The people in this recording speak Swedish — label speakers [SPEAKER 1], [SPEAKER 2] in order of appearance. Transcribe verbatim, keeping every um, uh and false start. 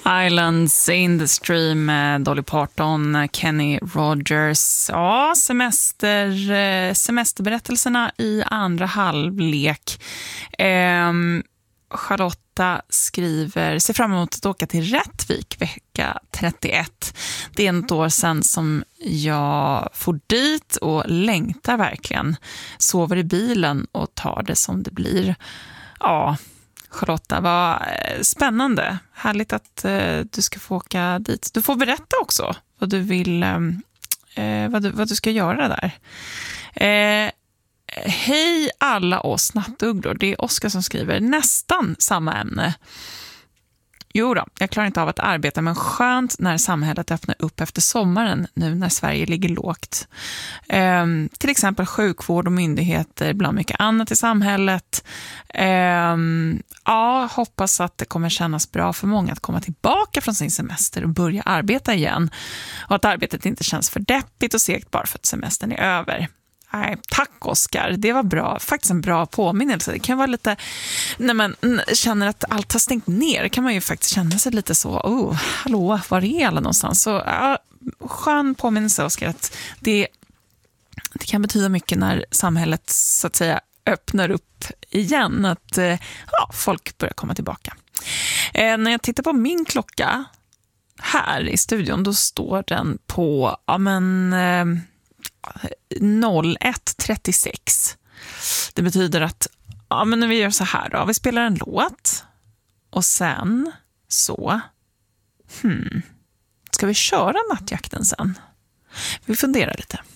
[SPEAKER 1] Islands in the Stream med Dolly Parton, Kenny Rogers. Ja, semester, semesterberättelserna i andra halvlek. Eh, Charlotta skriver, ser fram emot att åka till Rättvik vecka trettioett. Det är ett år sedan som jag får dit och längtar verkligen. Sover i bilen och tar det som det blir. Ja, Charlotta, vad spännande. Härligt att eh, du ska få åka dit. Du får berätta också vad du vill, eh, vad, du, vad du ska göra där. Eh, hej alla oss nattugglor. Det är Oskar som skriver nästan samma ämne. Jo då, jag klarar inte av att arbeta, men skönt när samhället öppnar upp efter sommaren nu när Sverige ligger lågt. Ehm, till exempel sjukvård och myndigheter, bland mycket annat i samhället. Ehm, ja, hoppas att det kommer kännas bra för många att komma tillbaka från sin semester och börja arbeta igen. Och att arbetet inte känns för deppigt och segt bara för att semestern är över. Nej, tack Oskar, det var bra, faktiskt en bra påminnelse. Det kan vara lite, när man känner att allt har stängt ner, kan man ju faktiskt känna sig lite så, oh, hallå, var är alla någonstans? Så ja, skön påminnelse Oskar, att det, det kan betyda mycket när samhället så att säga öppnar upp igen, att ja, folk börjar komma tillbaka. Eh, när jag tittar på min klocka här i studion, då står den på, ja men... Eh, noll ett trettiosex. Det betyder att ja, men när vi gör så här då, vi spelar en låt och sen så hmm, ska vi köra nattjakten sen? Vi funderar lite.